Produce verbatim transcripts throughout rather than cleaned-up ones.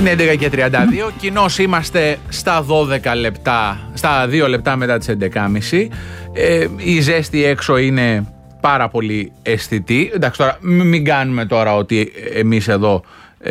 Είναι έντεκα και τριάντα δύο. Κοινώς είμαστε στα δώδεκα λεπτά, στα δύο λεπτά μετά τις έντεκα και μισή. Ε, η ζέστη έξω είναι πάρα πολύ αισθητή. Εντάξει, τώρα μην κάνουμε τώρα ότι εμείς εδώ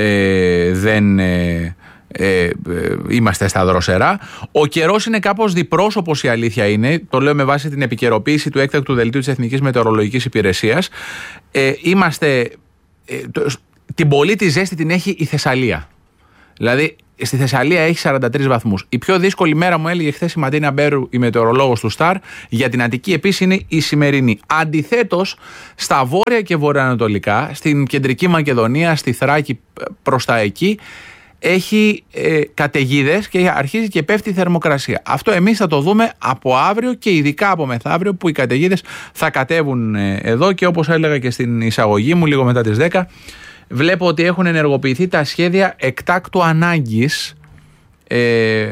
ε, δεν ε, ε, ε, είμαστε στα δροσερά. Ο καιρός είναι κάπως διπρόσωπος, η αλήθεια είναι. Το λέω με βάση την επικαιροποίηση του έκτακτου δελτίου της Εθνικής Μετεωρολογικής Υπηρεσίας. Ε, είμαστε... Ε, το, την πολύ τη ζέστη την έχει η Θεσσαλία. Δηλαδή, στη Θεσσαλία έχει σαράντα τρεις βαθμούς. Η πιο δύσκολη μέρα, μου έλεγε χθες η Ματίνα Μπέρου, η μετεωρολόγος του Σταρ, για την Αττική επίσης είναι η σημερινή. Αντιθέτως, στα βόρεια και βορειοανατολικά, στην κεντρική Μακεδονία, στη Θράκη προς τα εκεί, έχει ε, καταιγίδες και αρχίζει και πέφτει η θερμοκρασία. Αυτό εμείς θα το δούμε από αύριο και ειδικά από μεθαύριο, που οι καταιγίδες θα κατέβουν ε, εδώ, και όπως έλεγα και στην εισαγωγή μου λίγο μετά τις δέκα, βλέπω ότι έχουν ενεργοποιηθεί τα σχέδια εκτάκτου ανάγκης ε,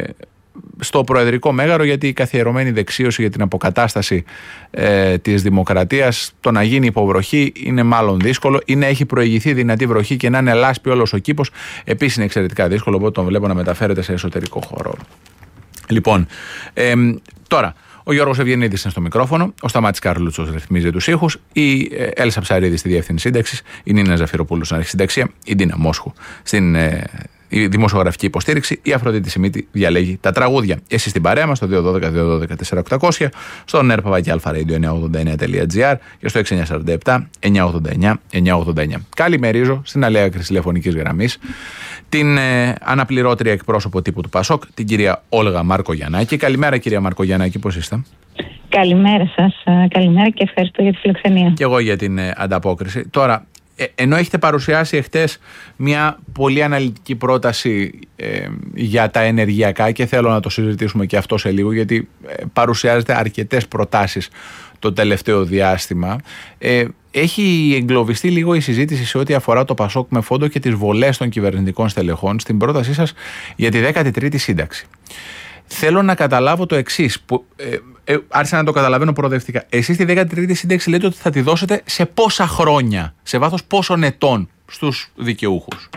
στο Προεδρικό Μέγαρο, γιατί η καθιερωμένη δεξίωση για την αποκατάσταση ε, της δημοκρατίας, το να γίνει υποβροχή είναι μάλλον δύσκολο, ή να έχει προηγηθεί δυνατή βροχή και να είναι λάσπη όλος ο κήπος, επίσης είναι εξαιρετικά δύσκολο, οπότε τον βλέπω να μεταφέρεται σε εσωτερικό χώρο. Λοιπόν, ε, τώρα... Ο Γιώργος Ευγενίδης είναι στο μικρόφωνο, ο Σταμάτης Καρλούτσος ρυθμίζει τους ήχους, η Έλσα Ψαρίδη στη διεύθυνση σύνταξης, η Νίνα Ζαφυροπούλου στην αρχισυνταξία, η Ντίνα Μόσχου στην ε, η δημοσιογραφική υποστήριξη, η Αφροδίτη Σιμίτη διαλέγει τα τραγούδια. Εσείς στην παρέα μας στο δύο ένα δύο, δύο ένα τέσσερα οκτακόσια, στο νερπαβακιαλφαρέντιο εννιακόσια ογδόντα εννέα τελεία τζι άρ και στο έξι εννιά τέσσερα επτά εννιακόσια ογδόντα εννέα εννιακόσια ογδόντα εννέα. Καλημερίζω στην αλέα άκρη τηλεφωνικής γραμμής την ε, αναπληρώτρια εκπρόσωπο τύπου του ΠΑΣΟΚ, την κυρία Όλγα Μαρκογιαννάκη. Καλημέρα, κυρία Μαρκογιαννάκη, πώς είστε? Καλημέρα σας, καλημέρα και ευχαριστώ για τη φιλοξενία. Και εγώ για την ε, ανταπόκριση. Τώρα, ε, ενώ έχετε παρουσιάσει εχθές μια πολύ αναλυτική πρόταση ε, για τα ενεργειακά, και θέλω να το συζητήσουμε και αυτό σε λίγο, γιατί ε, παρουσιάζετε αρκετές προτάσεις το τελευταίο διάστημα, ε, έχει εγκλωβιστεί λίγο η συζήτηση σε ό,τι αφορά το ΠΑΣΟΚ με φόντο και τις βολές των κυβερνητικών στελεχών στην πρότασή σας για τη δέκατη τρίτη σύνταξη. Θέλω να καταλάβω το εξής, που ε, ε, άρχισα να το καταλαβαίνω προοδευτικά. Εσείς τη δέκατη τρίτη σύνταξη λέτε ότι θα τη δώσετε σε πόσα χρόνια, σε βάθος πόσων ετών στους δικαιούχους?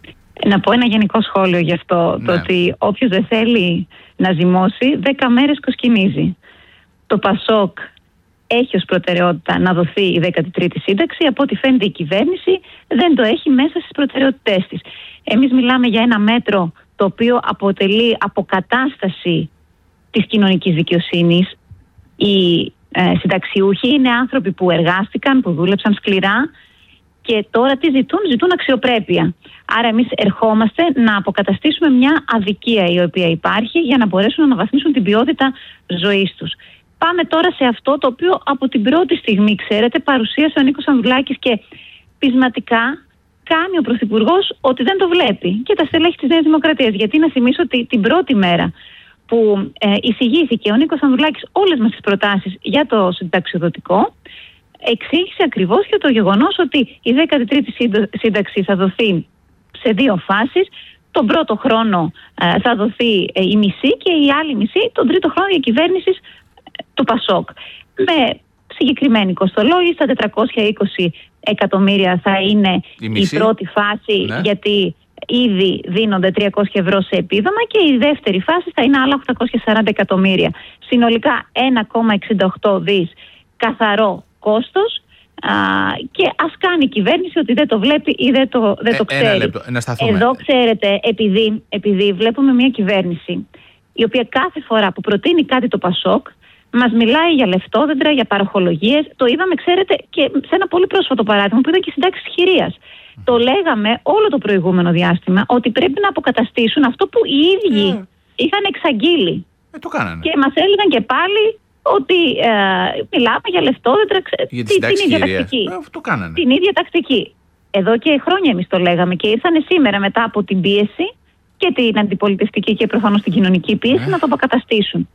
Να πω ένα γενικό σχόλιο γι' αυτό, ναι. Το ότι όποιος δεν θέλει να ζυμώσει, δέκα μέρες κοσκινίζει. Το ΠΑΣΟΚ έχει ως προτεραιότητα να δοθεί η δέκατη τρίτη σύνταξη. Από ό,τι φαίνεται η κυβέρνηση δεν το έχει μέσα στις προτεραιότητές της. Εμείς μιλάμε για ένα μέτρο το οποίο αποτελεί αποκατάσταση της κοινωνικής δικαιοσύνης. Οι ε, συνταξιούχοι είναι άνθρωποι που εργάστηκαν, που δούλεψαν σκληρά και τώρα τι ζητούν? Ζητούν αξιοπρέπεια. Άρα εμείς ερχόμαστε να αποκαταστήσουμε μια αδικία η οποία υπάρχει για να μπορέσουν να αναβαθμίσουν την ποιότητα ζωής τους. Πάμε τώρα σε αυτό το οποίο από την πρώτη στιγμή, ξέρετε, παρουσίασε ο Νίκος Ανδρουλάκης και πεισματικά κάνει ο Πρωθυπουργός ότι δεν το βλέπει, και τα στελέχη της Νέας Δημοκρατίας. Γιατί να θυμίσω ότι την πρώτη μέρα που ε, εισηγήθηκε ο Νίκος Ανδρουλάκης όλες μας τις προτάσεις για το συνταξιοδοτικό, εξήγησε ακριβώς και το γεγονός ότι η δέκατη τρίτη σύνταξη θα δοθεί σε δύο φάσεις. Τον πρώτο χρόνο ε, θα δοθεί ε, η μισή και η άλλη μισή τον τρίτο χρόνο διακυβέρνησης ε, του ΠΑΣΟΚ. Με συγκεκριμένη κοστολόγηση, στα τετρακόσια είκοσι εκατομμύρια θα είναι η, η πρώτη φάση, ναι. Γιατί ήδη δίνονται τριακόσια ευρώ σε επίδομα, και η δεύτερη φάση θα είναι άλλα οκτακόσια σαράντα εκατομμύρια. Συνολικά ένα κόμμα εξήντα οκτώ δις καθαρό κόστος. Α, και ας κάνει η κυβέρνηση ότι δεν το βλέπει ή δεν το, δεν ε, το ξέρει. Ένα λεπτό, να σταθούμε. Εδώ, ξέρετε, επειδή, επειδή βλέπουμε μια κυβέρνηση η οποία κάθε φορά που προτείνει κάτι το ΠΑΣΟΚ μας μιλάει για λεφτόδεντρα, για παροχολογίες. Το είδαμε, ξέρετε, και σε ένα πολύ πρόσφατο παράδειγμα που ήταν και οι συντάξεις χειρίας. Mm. Το λέγαμε όλο το προηγούμενο διάστημα ότι πρέπει να αποκαταστήσουν αυτό που οι ίδιοι mm. είχαν εξαγγείλει. Ε, το κάνανε. Και μας έλεγαν και πάλι ότι ε, μιλάμε για λεφτόδεντρα, για την, την ίδια τακτική. Ε, το κάνανε. Την ίδια τακτική. Εδώ και χρόνια εμείς το λέγαμε, και ήρθανε σήμερα μετά από την πίεση και την αντιπολιτευτική και προφανώς την κοινωνική πίεση mm. να το αποκαταστήσουν.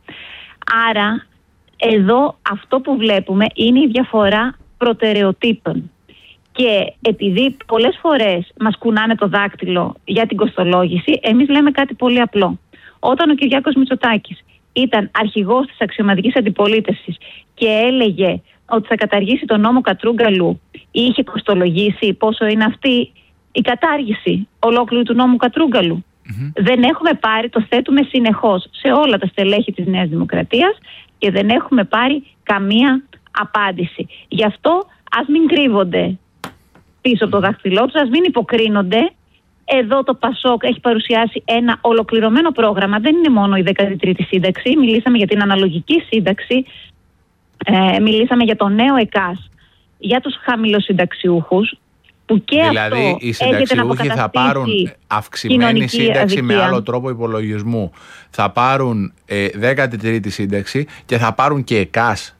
Άρα εδώ αυτό που βλέπουμε είναι η διαφορά προτεραιοτήτων. Και επειδή πολλές φορές μας κουνάνε το δάκτυλο για την κοστολόγηση, εμείς λέμε κάτι πολύ απλό. Όταν ο Κυριάκος Μητσοτάκης ήταν αρχηγός της αξιωματικής αντιπολίτευσης και έλεγε ότι θα καταργήσει τον νόμο Κατρούγκαλου, ή είχε κοστολογήσει πόσο είναι αυτή η κατάργηση ολόκληρου του νόμου Κατρούγκαλου? Mm-hmm. Δεν έχουμε πάρει, το θέτουμε συνεχώς σε όλα τα στελέχη της Νέας Δημοκρατίας και δεν έχουμε πάρει καμία απάντηση. Γι' αυτό ας μην κρύβονται πίσω από το δάχτυλό τους, ας μην υποκρίνονται. Εδώ το ΠΑΣΟΚ έχει παρουσιάσει ένα ολοκληρωμένο πρόγραμμα. Δεν είναι μόνο η δέκατη τρίτη σύνταξη. Μιλήσαμε για την αναλογική σύνταξη. Ε, μιλήσαμε για το νέο ΕΚΑΣ, για τους χαμηλοσυνταξιούχους. Που και δηλαδή αυτό οι συνταξιούχοι θα πάρουν αυξημένη σύνταξη αδικία. Με άλλο τρόπο υπολογισμού. Θα πάρουν ε, δέκατη τρίτη σύνταξη και θα πάρουν και ΕΚΑΣ.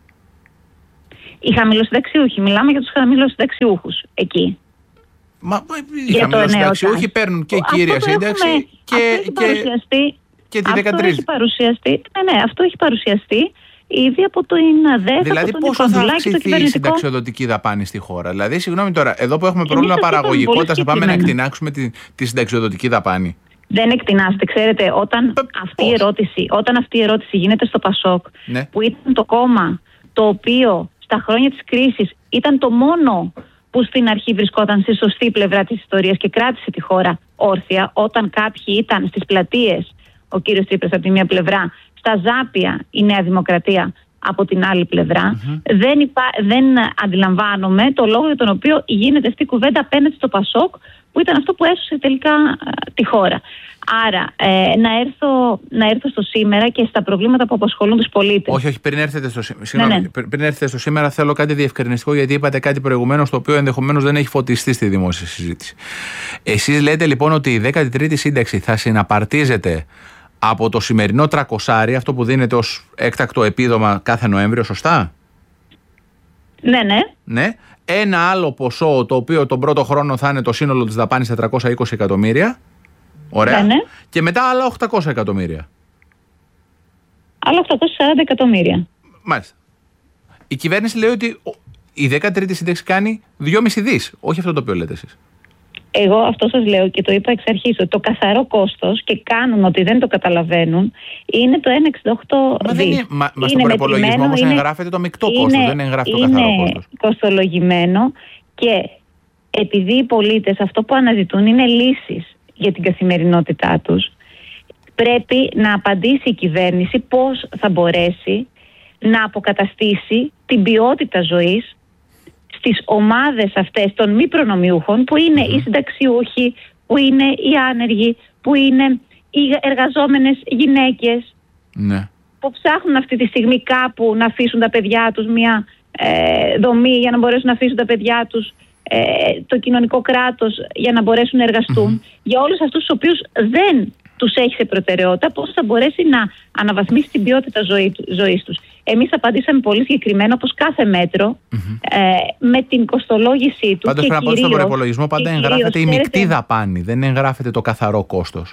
Οι χαμηλοσυνταξιούχοι. Μιλάμε για τους χαμηλοσυνταξιούχους εκεί. Μα οι χαμηλοσυνταξιούχοι παίρνουν και κύρια σύνταξη έχουμε, και, και, και τη δέκατη τρίτη. Αυτό έχει παρουσιαστεί. Ναι, ναι, αυτό έχει παρουσιαστεί ήδη από το ΔΕΘ. Δηλαδή, πόσο θα αυξηθεί η συνταξιοδοτική δαπάνη στη χώρα? Δηλαδή, συγγνώμη τώρα, εδώ που έχουμε πρόβλημα παραγωγικότητας, θα πάμε να εκτινάξουμε τη, τη συνταξιοδοτική δαπάνη. Δεν εκτινάστε. Ξέρετε, όταν, αυτή η, ερώτηση, όταν αυτή η ερώτηση γίνεται στο ΠΑΣΟΚ, ναι. που ήταν το κόμμα το οποίο στα χρόνια της κρίσης ήταν το μόνο που στην αρχή βρισκόταν στη σωστή πλευρά της ιστορίας και κράτησε τη χώρα όρθια, όταν κάποιοι ήταν στις πλατείες, ο κύριος Τσίπρας από τη μία πλευρά, στα Ζάπια η Νέα Δημοκρατία από την άλλη πλευρά, mm-hmm. δεν, υπά, δεν αντιλαμβάνομαι το λόγο για τον οποίο γίνεται αυτή η κουβέντα απέναντι στο ΠΑΣΟΚ, που ήταν αυτό που έσωσε τελικά α, τη χώρα. Άρα, ε, να, έρθω, να έρθω στο σήμερα και στα προβλήματα που απασχολούν τους πολίτες. Όχι, όχι, πριν έρθετε στο, συγγνώμη, ναι, ναι. πριν έρθετε στο σήμερα, θέλω κάτι διευκρινιστικό, γιατί είπατε κάτι προηγουμένως το οποίο ενδεχομένως δεν έχει φωτιστεί στη δημόσια συζήτηση. Εσείς λέτε λοιπόν ότι η δέκατη τρίτη σύνταξη θα συναπαρτίζεται από το σημερινό τρακοσάρι, αυτό που δίνεται ως έκτακτο επίδομα κάθε Νοέμβριο, σωστά? Ναι, ναι. ναι. Ένα άλλο ποσό, το οποίο τον πρώτο χρόνο θα είναι το σύνολο της δαπάνης τετρακόσια είκοσι εκατομμύρια. Ωραία. Ναι, ναι. Και μετά άλλα οκτακόσια εκατομμύρια. Άλλα οκτακόσια σαράντα εκατομμύρια. Μάλιστα. Η κυβέρνηση λέει ότι η δέκατη τρίτη σύνταξη κάνει δυόμισι δις. Όχι αυτό το οποίο λέτε εσείς. Εγώ αυτό σας λέω και το είπα εξ αρχής, ότι το καθαρό κόστος, και κάνουν ότι δεν το καταλαβαίνουν, είναι το ένα κόμμα εξήντα οκτώ δις. Μα, μα στον προϋπολογισμό όμως εγγράφεται το μεικτό είναι, κόστος, δεν εγγράφει το καθαρό κόστος. Είναι κοστολογημένο και επειδή οι πολίτες αυτό που αναζητούν είναι λύσεις για την καθημερινότητά τους, πρέπει να απαντήσει η κυβέρνηση πώς θα μπορέσει να αποκαταστήσει την ποιότητα ζωής στις ομάδες αυτές των μη προνομιούχων, που είναι mm. οι συνταξιούχοι, που είναι οι άνεργοι, που είναι οι εργαζόμενες γυναίκες, ναι. που ψάχνουν αυτή τη στιγμή κάπου να αφήσουν τα παιδιά τους, μια ε, δομή για να μπορέσουν να αφήσουν τα παιδιά τους, ε, το κοινωνικό κράτος για να μπορέσουν να εργαστούν. Mm. Για όλους αυτούς τους οποίους δεν τους έχει σε προτεραιότητα, πώς θα μπορέσει να αναβαθμίσει την ποιότητα ζωή, ζωής τους. Εμείς απαντήσαμε πολύ συγκεκριμένα, όπως κάθε μέτρο, mm-hmm. ε, με την κοστολόγησή του. Πάντως πρέπει να πω ότι στον προϋπολογισμό πάντα εγγράφεται η μεικτή δαπάνη, δεν εγγράφεται το καθαρό κόστος.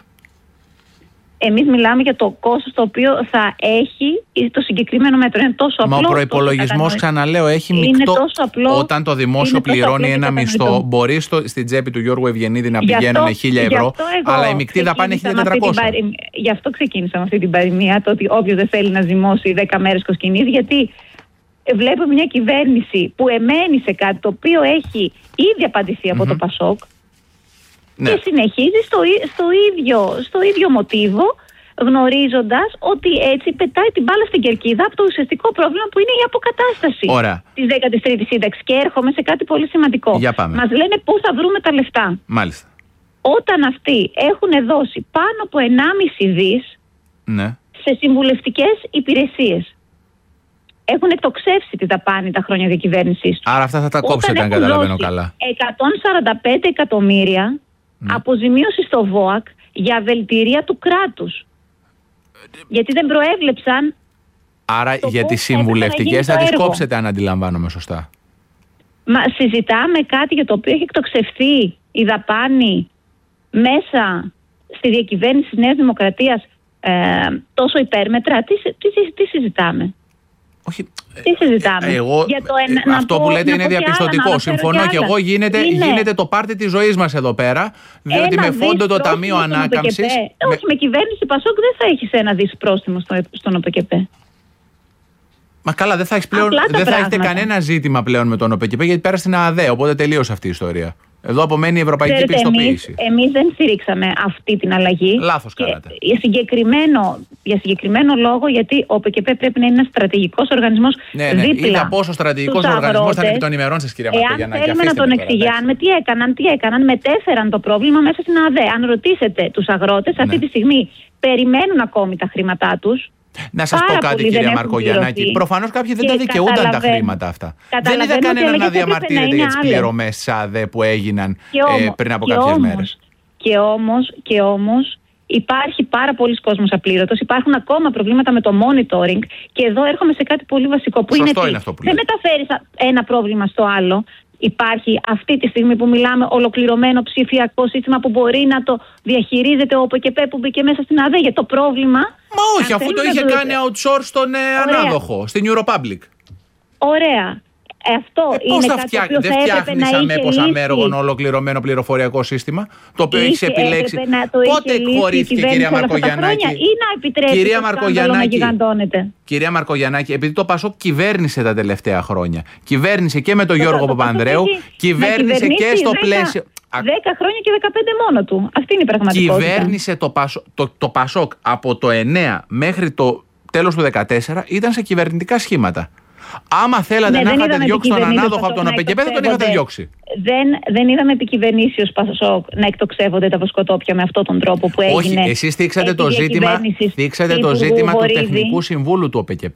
Εμείς μιλάμε για το κόστος το οποίο θα έχει το συγκεκριμένο μέτρο. Είναι τόσο απλό. Μα ο προϋπολογισμός, ξαναλέω, έχει μεικτό. Απλό, όταν το δημόσιο πληρώνει ένα μισθό, μπορεί στο, στην τσέπη του Γιώργου Ευγενίδη να πηγαίνουν χίλια ευρώ, αλλά η μεικτή δαπάνη είναι χίλια τετρακόσια. Γι' αυτό ξεκίνησα με αυτή την παροιμία, το ότι όποιος δεν θέλει να ζυμώσει δέκα μέρες κοσκινίζει, γιατί βλέπουμε μια κυβέρνηση που εμένει σε κάτι το οποίο έχει ήδη απαντηθεί από mm-hmm. το ΠΑΣΟΚ. Ναι. Και συνεχίζει στο, στο, ίδιο, στο ίδιο μοτίβο, γνωρίζοντας ότι έτσι πετάει την μπάλα στην κερκίδα από το ουσιαστικό πρόβλημα που είναι η αποκατάσταση Ωραία. της δέκατης τρίτης σύνταξης. Και έρχομαι σε κάτι πολύ σημαντικό. Μας λένε πού θα βρούμε τα λεφτά. Μάλιστα. Όταν αυτοί έχουν δώσει πάνω από ενάμιση δις ναι. σε συμβουλευτικές υπηρεσίες, έχουν εκτοξεύσει τη δαπάνη τα χρόνια διακυβέρνησης. Άρα αυτά θα τα κόψετε, αν καταλαβαίνω καλά. εκατόν σαράντα πέντε εκατομμύρια ναι. αποζημίωση στο ΒΟΑΚ για βελτιρία του κράτους. Γιατί δεν προέβλεψαν. Άρα για τις συμβουλευτικές θα τις κόψετε, αν αντιλαμβάνομαι σωστά. Μα συζητάμε κάτι για το οποίο έχει εκτοξευθεί η δαπάνη μέσα στη διακυβέρνηση της Νέας Δημοκρατίας ε, τόσο υπέρμετρα. Τι, τι, τι συζητάμε. Όχι, τι συζητάμε. Εγώ, για το εν, αυτό πω, που λέτε είναι διαπιστωτικό. Άλλα, συμφωνώ και εγώ. Γίνεται, γίνεται το πάρτι της ζωής μας εδώ πέρα. Διότι ένα με φόντο το Ταμείο Ανάκαμψης. Με... Όχι, με κυβέρνηση Πασόκ δεν θα έχεις ένα δις πρόστιμο στο, στον ΟΠΕΚΕΠΕ. Μα καλά, δεν θα, έχεις πλέον, δεν θα έχετε κανένα ζήτημα πλέον με τον ΟΠΕΚΕΠΕ, γιατί πέρασε στην ΑΔΕ. Οπότε τελείωσε αυτή η ιστορία. Εδώ απομένει η ευρωπαϊκή Ξέρετε, πιστοποίηση. Εμείς, εμείς δεν στηρίξαμε αυτή την αλλαγή. Λάθος κάνατε. Για συγκεκριμένο, για συγκεκριμένο λόγο, γιατί ο ΠΚΠ πρέπει να είναι ένας στρατηγικός οργανισμός. Ναι, ναι. δίπλα. Είδα πόσο στρατηγικός οργανισμός ήταν επί των ημερών σας, κυρία Μαρκογιαννάκη. Εάν θέλουμε να τον εξηγιάνουμε, τι έκαναν, τι έκαναν, μετέφεραν το πρόβλημα μέσα στην ΑΔΕ. Αν ρωτήσετε τους αγρότες, αυτή ναι. τη στιγμή περιμένουν ακόμη τα χρήματά τους. Να σας πω κάτι, κυρία Μαρκογιαννάκη. Προφανώς κάποιοι δεν τα δικαιούνταν τα χρήματα αυτά. Δεν είδα κανέναν να διαμαρτύρεται για τις πληρωμές της ΑΔΕ που έγιναν ε, πριν από κάποιες μέρες. Και όμως, και όμως υπάρχει πάρα πολλοί κόσμος απλήρωτος, υπάρχουν ακόμα προβλήματα με το monitoring και εδώ έρχομαι σε κάτι πολύ βασικό που Σωστό είναι, είναι αυτό που δεν μεταφέρεις ένα πρόβλημα στο άλλο. Υπάρχει αυτή τη στιγμή που μιλάμε ολοκληρωμένο ψηφιακό σύστημα που μπορεί να το διαχειρίζεται ο ΠΚΠ που μπήκε μέσα στην ΑΔΕ για το πρόβλημα. Μα όχι, αφού το είχε το... κάνει outsource στον ε, ανάδοχο, στην Europублc. Ωραία. Αυτό ε, είναι θα κάτι φτιά... που δεν φτιάχνεις αμέπως αμέργον ολοκληρωμένο πληροφοριακό σύστημα, το οποίο έχει επιλέξει. Πότε εκχωρήθηκε, κυρία Μαρκογιαννάκη? Ή να επιτρέπει κυρία το σκάνδαλο να γιγαντώνεται. Κυρία Μαρκογιαννάκη, επειδή το ΠΑΣΟΚ κυβέρνησε τα τελευταία χρόνια, κυβέρνησε και με τον το Γιώργο Παπανδρέου, κυβέρνησε και στο πλαίσιο. δέκα χρόνια και δεκαπέντε μόνο του. Αυτή είναι η πραγματικότητα. Κυβέρνησε το, Πασο... το, το ΠΑΣΟΚ από το εννέα μέχρι το τέλος του δεκατέσσερα, ήταν σε κυβερνητικά σχήματα. Άμα θέλατε ναι, να είχατε διώξει τον ανάδοχο από τον ΟΠΚΠ, δεν τον είχατε διώξει. Δεν, δεν είδαμε επικυβερνήσεως ΠΑΣΟΚ να εκτοξεύονται τα βοσκοτόπια με αυτόν τον τρόπο που έγινε. Όχι, εσείς θίξατε το ζήτημα, θίξατε το ζήτημα του Τεχνικού Συμβούλου του ΟΠΚΠ.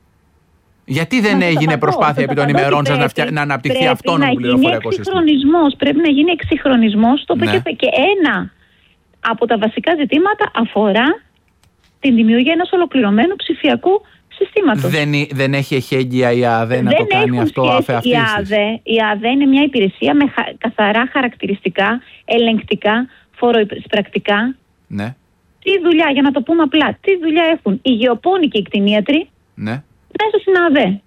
Γιατί δεν έγινε προσπάθεια επί των ημερών σας να, φτια... να αναπτυχθεί αυτόνομο πληροφοριακό σύστημα? Πρέπει να γίνει εξυγχρονισμός στο ΟΠΚΠ. Ναι. Και ένα από τα βασικά ζητήματα αφορά την δημιουργία ενός ολοκληρωμένου ψηφιακού συστήματος. Δεν, δεν έχει εχέγγυα η ΑΔΕ να δεν το κάνει αυτό αφ' αυτής η ΑΔΕ, η ΑΔΕ είναι μια υπηρεσία με χα, καθαρά χαρακτηριστικά, ελεγκτικά, φοροεισπρακτικά. Ναι. Τι δουλειά, για να το πούμε απλά, τι δουλειά έχουν οι γεωπόνοι και οι κτηνίατροι ναι. μέσα στην ΑΔΕ?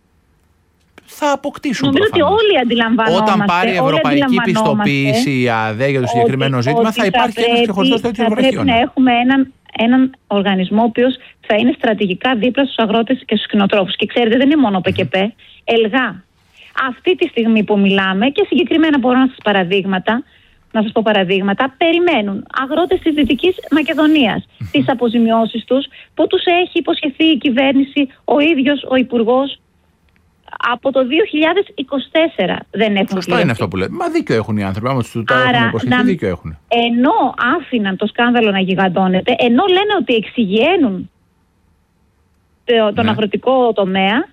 Θα αποκτήσουν. Νομίζω προφανώς ότι όλοι αντιλαμβανόμαστε. Όταν πάρει η ευρωπαϊκή πιστοποίηση η ΑΔΕ για το συγκεκριμένο ότι, ζήτημα, ότι θα υπάρχει θα ένα ξεχωριστό στο ίδιο βραχίωνα. Πρέπει να έχουμε έναν, έναν οργανισμό ο οποίος θα είναι στρατηγικά δίπλα στους αγρότες και στους κτηνοτρόφους. Και ξέρετε, δεν είναι μόνο ο ΠΚΠ, ΕΛΓΑ. Αυτή τη στιγμή που μιλάμε, και συγκεκριμένα μπορώ να σας παραδείγματα, να σας πω παραδείγματα, περιμένουν αγρότες της Δυτικής Μακεδονίας τις αποζημιώσεις τους που τους έχει υποσχεθεί η κυβέρνηση, ο ίδιος ο Υπουργός. Από το δύο χιλιάδες είκοσι τέσσερα δεν έχουν. Σωστό είναι αυτό που λέτε. Μα δίκιο έχουν οι άνθρωποι. Άμα του τα έχουν υποσχεθεί, να... δίκιο έχουν. Ενώ άφηναν το σκάνδαλο να γιγαντώνεται, ενώ λένε ότι εξηγιαίνουν τον ναι. αγροτικό τομέα,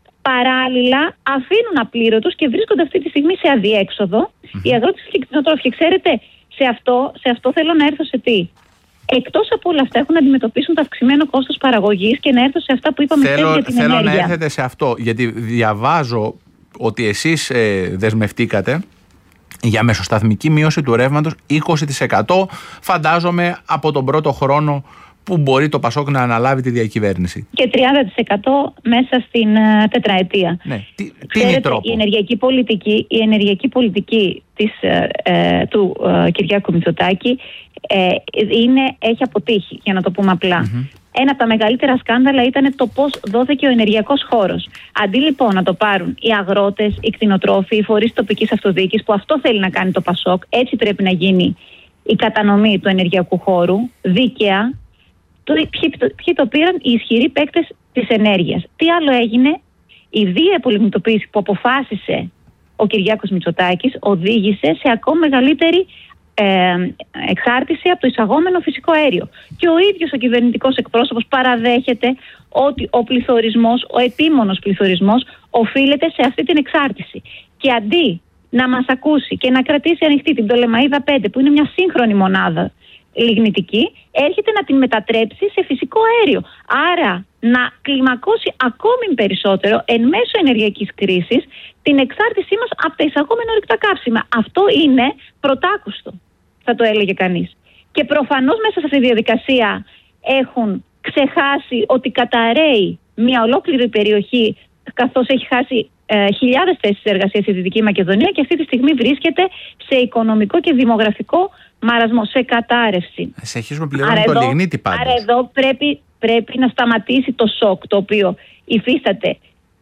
παράλληλα αφήνουν απλήρωτους και βρίσκονται αυτή τη στιγμή σε αδιέξοδο mm-hmm. οι αγρότες και οι κτηνοτρόφοι. Και ξέρετε, σε αυτό, σε αυτό θέλω να έρθω σε τι. Εκτός από όλα αυτά, έχουν να αντιμετωπίσουν το αυξημένο κόστος παραγωγής και να έρθω σε αυτά που είπαμε θέλω, για την θέλω ενέργεια. Θέλω να έρθετε σε αυτό, γιατί διαβάζω ότι εσείς ε, δεσμευτήκατε για μεσοσταθμική μείωση του ρεύματος είκοσι τοις εκατό, φαντάζομαι από τον πρώτο χρόνο που μπορεί το ΠΑΣΟΚ να αναλάβει τη διακυβέρνηση. Και τριάντα τοις εκατό μέσα στην uh, τετραετία. Ναι. Τι, τι είναι η τρόπο? Η ενεργειακή πολιτική, η ενεργειακή πολιτική της, uh, uh, του uh, Κυριάκου Μητσοτάκη uh, είναι, έχει αποτύχει, για να το πούμε απλά. Mm-hmm. Ένα από τα μεγαλύτερα σκάνδαλα ήταν το πώς δόθηκε ο ενεργειακός χώρος. Αντί λοιπόν να το πάρουν οι αγρότες, οι κτηνοτρόφοι, οι φορείς τοπικής αυτοδιοίκησης, που αυτό θέλει να κάνει το ΠΑΣΟΚ, έτσι πρέπει να γίνει η κατανομή του ενεργειακού χώρου, δίκαια. Το, ποιοι, ποιοι το πήραν? Οι ισχυροί παίκτες της ενέργειας. Τι άλλο έγινε? Η βία πολυμητοποίηση που αποφάσισε ο Κυριάκος Μητσοτάκης οδήγησε σε ακόμα μεγαλύτερη ε, εξάρτηση από το εισαγόμενο φυσικό αέριο. Και ο ίδιος ο κυβερνητικός εκπρόσωπος παραδέχεται ότι ο πληθωρισμός, ο επίμονος πληθωρισμός οφείλεται σε αυτή την εξάρτηση. Και αντί να μας ακούσει και να κρατήσει ανοιχτή την Πτολεμαΐδα πέντε, που είναι μια σύγχρονη μονάδα λιγνητική, έρχεται να την μετατρέψει σε φυσικό αέριο. Άρα να κλιμακώσει ακόμη περισσότερο εν μέσω ενεργειακής κρίσης την εξάρτησή μας από τα εισαγόμενα ορυκτά καύσιμα. Αυτό είναι πρωτάκουστο, θα το έλεγε κανείς. Και προφανώς μέσα σε αυτή τη διαδικασία έχουν ξεχάσει ότι καταρρέει μια ολόκληρη περιοχή, καθώς έχει χάσει ε, χιλιάδες θέσεις εργασίας στη Δυτική Μακεδονία και αυτή τη στιγμή βρίσκεται σε οικονομικό και δημογραφικό μαρασμό, σε κατάρρευση. Σε αρχίζουμε πληρώνουμε το λιγνίτη πάντως. Άρα εδώ πρέπει, πρέπει να σταματήσει το σοκ το οποίο υφίσταται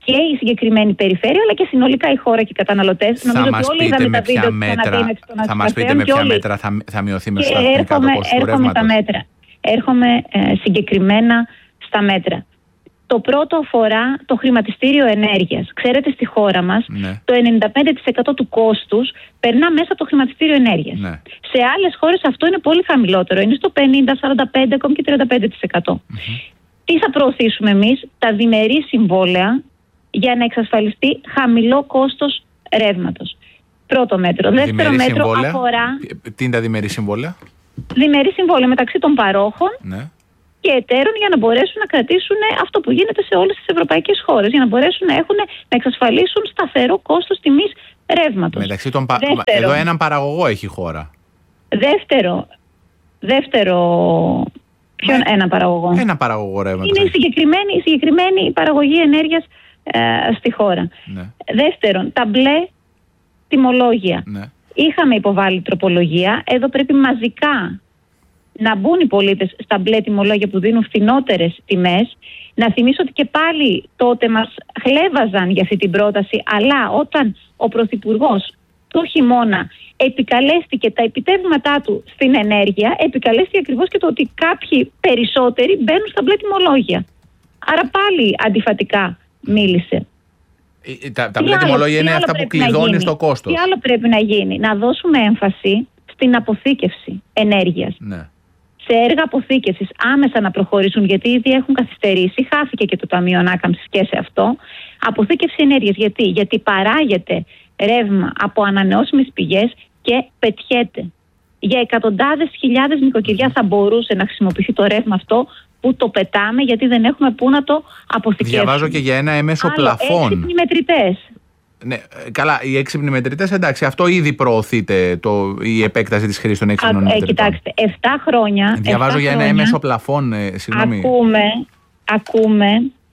και η συγκεκριμένη περιφέρεια, αλλά και συνολικά η χώρα και οι καταναλωτές. Θα μας πείτε με ποια μέτρα, θα μας πείτε με ποια μέτρα θα, θα μειωθεί μεσοσταθμικά το κόστος του ρεύματος. μέτρα. Έρχομαι ε, συγκεκριμένα στα μέτρα. Το πρώτο αφορά το χρηματιστήριο ενέργειας. Ξέρετε, στη χώρα μας ναι. το ενενήντα πέντε τοις εκατό του κόστους περνά μέσα από το χρηματιστήριο ενέργειας. Ναι. Σε άλλες χώρες αυτό είναι πολύ χαμηλότερο. Είναι στο πενήντα, σαράντα πέντε, ακόμη και τριάντα πέντε τοις εκατό. Mm-hmm. Τι θα προωθήσουμε εμείς? Τα διμερή συμβόλαια για να εξασφαλιστεί χαμηλό κόστος ρεύματος. Πρώτο μέτρο. Διμερή Δεύτερο μέτρο συμβόλαια. αφορά... Τι είναι τα διμερή συμβόλαια? Διμερή συμβόλαια μεταξύ των παρόχων ναι. και εταίρων για να μπορέσουν να κρατήσουν αυτό που γίνεται σε όλες τις ευρωπαϊκές χώρες, για να μπορέσουν να, έχουν, να εξασφαλίσουν σταθερό κόστος τιμής ρεύματος. Μεταξύ των πα... Εδώ έναν παραγωγό έχει η χώρα. Δεύτερο, δεύτερο... Ποιον Μα... ένα παραγωγό? Ένα παραγωγό ρεύματος. Είναι η συγκεκριμένη, η συγκεκριμένη παραγωγή ενέργειας ε, στη χώρα. Ναι. Δεύτερον, τα μπλε τιμολόγια. Ναι. Είχαμε υποβάλει τροπολογία. Εδώ πρέπει μαζικά να μπουν οι πολίτες στα μπλε τιμολόγια που δίνουν φθηνότερες τιμές. Να θυμίσω ότι και πάλι τότε μας χλέβαζαν για αυτή την πρόταση, αλλά όταν ο Πρωθυπουργός το χειμώνα επικαλέστηκε τα επιτεύγματά του στην ενέργεια, επικαλέστηκε ακριβώς και το ότι κάποιοι περισσότεροι μπαίνουν στα μπλε τιμολόγια. Άρα πάλι αντιφατικά μίλησε. Τα, τα μπλε τιμολόγια είναι αυτά που κλειδώνει στο κόστος. Τι άλλο πρέπει να γίνει? Να δώσουμε έμφαση στην αποθήκευση ενέργειας. Ναι. Σε έργα αποθήκευσης άμεσα να προχωρήσουν, γιατί ήδη έχουν καθυστερήσει. Χάθηκε και το Ταμείο Ανάκαμψης και σε αυτό. Αποθήκευση ενέργειας. Γιατί? Γιατί παράγεται ρεύμα από ανανεώσιμες πηγές και πετιέται. Για εκατοντάδες χιλιάδες νοικοκυριά θα μπορούσε να χρησιμοποιηθεί το ρεύμα αυτό που το πετάμε, γιατί δεν έχουμε πού να το αποθηκεύσουμε. Διαβάζω και για ένα έμεσο πλαφόν. Έξυπνοι μετρητές. Ναι, καλά, οι έξυπνοι μετρητές, εντάξει, αυτό ήδη προωθείται, το, η επέκταση της χρήσης των έξυπνων μετρητών. Κοιτάξτε, επτά χρόνια. Διαβάζω για ένα έμεσο πλαφόν, ε, συγγνώμη. Ακούμε, ακούμε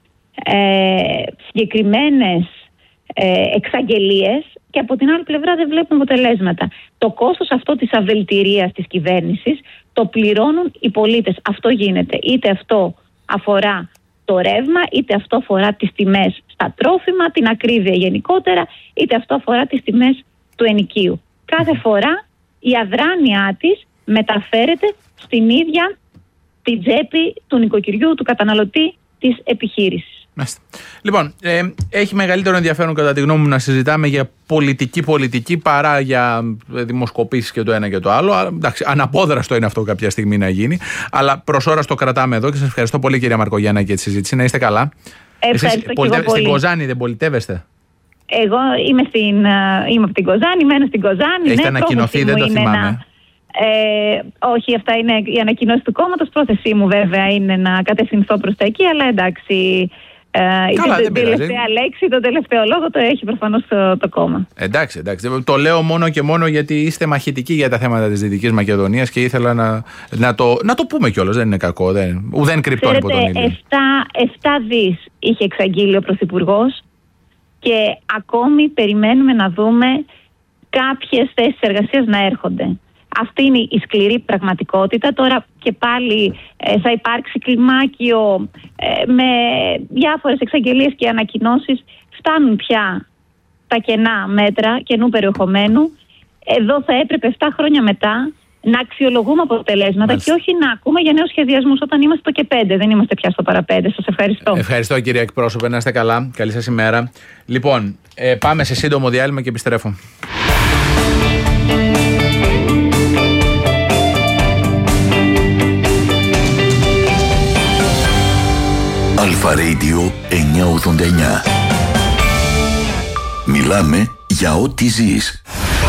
ε, συγκεκριμένες ε, εξαγγελίες και από την άλλη πλευρά δεν βλέπουμε αποτελέσματα. Το κόστος αυτό της αβελτηρίας της κυβέρνησης το πληρώνουν οι πολίτες. Αυτό γίνεται. Είτε αυτό αφορά το ρεύμα, είτε αυτό αφορά τις τιμές στα τρόφιμα, την ακρίβεια γενικότερα, είτε αυτό αφορά τις τιμές του ενοικίου. Κάθε φορά η αδράνειά της μεταφέρεται στην ίδια την τσέπη του νοικοκυριού, του καταναλωτή, της επιχείρησης. Μάλιστα. Λοιπόν, ε, έχει μεγαλύτερο ενδιαφέρον κατά τη γνώμη μου να συζητάμε για πολιτική πολιτική παρά για δημοσκοπήσεις και το ένα και το άλλο. Εντάξει, αναπόδραστο είναι αυτό κάποια στιγμή να γίνει. Αλλά προς ώρα το κρατάμε εδώ και σας ευχαριστώ πολύ, κυρία Μαρκογιάννα, για τη συζήτηση. Να είστε καλά. Ευχαριστώ. Εσείς πολιτε... στην Κοζάνη δεν πολιτεύεστε? Εγώ είμαι, στην, είμαι από την Κοζάνη, μένω στην Κοζάνη. Έχετε ναι, ανακοινωθεί, δεν το θυμάμαι. Να... Ε, όχι, αυτά είναι η ανακοινώση του κόμματος. Πρόθεσή μου βέβαια είναι να κατευθυνθώ προς τα εκεί, αλλά εντάξει. Καλά, η τελευταία λέξη, τον τελευταίο λόγο το έχει προφανώς το, το κόμμα. Εντάξει, εντάξει. Το λέω μόνο και μόνο γιατί είστε μαχητικοί για τα θέματα της Δυτικής Μακεδονίας και ήθελα να, να, το, να το πούμε κιόλας. Δεν είναι κακό, δεν, ουδέν κρυπτώνει από τον ήλιο. επτά δις είχε εξαγγείλει ο Πρωθυπουργός και ακόμη περιμένουμε να δούμε κάποιες θέσεις εργασίας να έρχονται. Αυτή είναι η σκληρή πραγματικότητα. Τώρα και πάλι ε, θα υπάρξει κλιμάκιο ε, με διάφορες εξαγγελίες και ανακοινώσεις. Φτάνουν πια τα κενά μέτρα, κενού περιεχομένου. Εδώ θα έπρεπε επτά χρόνια μετά να αξιολογούμε αποτελέσματα. Μάλιστα. Και όχι να ακούμε για νέους σχεδιασμούς όταν είμαστε στο και πέντε. Δεν είμαστε πια στο παραπέντε. Σας ευχαριστώ. Ευχαριστώ, κυρία εκπρόσωπε. Να είστε καλά. Καλή σας ημέρα. Λοιπόν, ε, πάμε σε σύντομο διάλειμμα και επιστρέφω. Αλφα Radio εννιακόσια ογδόντα εννιά. Μιλάμε για ό,τι ζεις.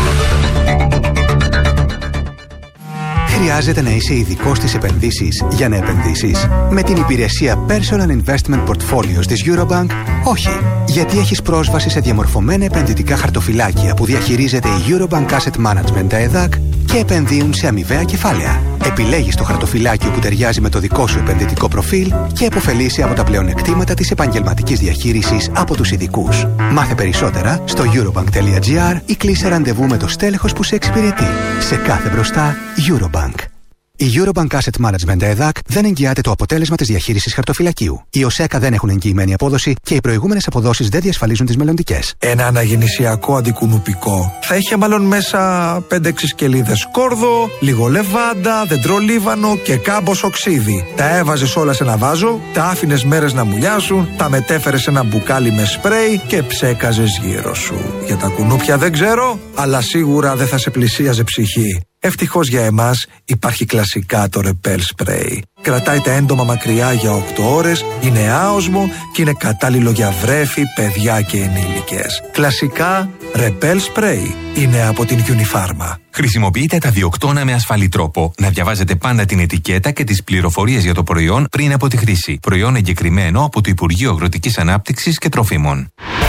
Χρειάζεται να είσαι ειδικός στις επενδύσεις για να επενδύσεις? Με την υπηρεσία Personal Investment Portfolios της Eurobank, όχι. Γιατί έχεις πρόσβαση σε διαμορφωμένα επενδυτικά χαρτοφυλάκια που διαχειρίζεται η Eurobank Asset Management, τα ΕΔΑΚ, και επενδύουν σε αμοιβαία κεφάλαια. Επιλέγεις το χαρτοφυλάκιο που ταιριάζει με το δικό σου επενδυτικό προφίλ και επωφελείσαι από τα πλεονεκτήματα της επαγγελματικής διαχείρισης από τους ειδικούς. Μάθε περισσότερα στο eurobank.gr ή κλείσε ραντεβού με το στέλεχος που σε εξυπηρετεί. Σε κάθε μπροστά, Eurobank. Η Eurobank Asset Management ΕΔΑΚ δεν εγγυάται το αποτέλεσμα της διαχείρισης χαρτοφυλακίου. Οι ΟΣΕΚΑ δεν έχουν εγγυημένη απόδοση και οι προηγούμενες αποδόσεις δεν διασφαλίζουν τις μελλοντικές. Ένα αναγεννησιακό αντικουνουπικό θα είχε μάλλον μέσα πέντε έξι σκελίδες κόρδο, λίγο λεβάντα, δεντρολίβανο και κάμπος οξύδι. Τα έβαζες όλα σε ένα βάζο, τα άφηνες μέρες να μουλιάσουν, τα μετέφερες σε ένα μπουκάλι με σπρέι και ψέκαζες γύρω σου. Για τα κουνούπια δεν ξέρω, αλλά σίγουρα δεν θα σε πλησίαζε ψυχή. Ευτυχώς για εμάς υπάρχει κλασικά το Repel Spray. Κρατάει τα έντομα μακριά για οκτώ ώρες, είναι άοσμο και είναι κατάλληλο για βρέφη, παιδιά και ενήλικες. Κλασικά Repel Spray είναι από την Unifarma. Χρησιμοποιείτε τα διοκτώνα με ασφαλή τρόπο. Να διαβάζετε πάντα την ετικέτα και τις πληροφορίες για το προϊόν πριν από τη χρήση. Προϊόν εγκεκριμένο από το Υπουργείο Αγροτικής Ανάπτυξης και Τροφίμων.